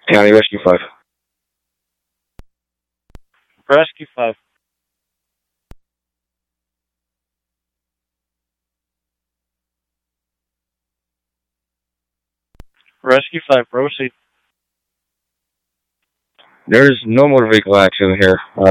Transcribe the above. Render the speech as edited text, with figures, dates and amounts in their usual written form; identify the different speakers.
Speaker 1: County Rescue 5.
Speaker 2: Rescue 5. Rescue 5, proceed.
Speaker 1: There's no motor vehicle accident here.